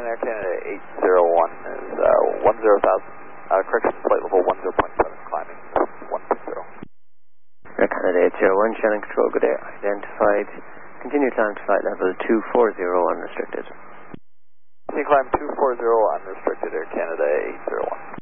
Air Canada 801 is 10,000, correction, flight level 10.7, climbing 160. Air Canada 801, Shannon Control, good day, identified. Continue climb to flight level 240 unrestricted. Continue climb 240 unrestricted, Air Canada 801.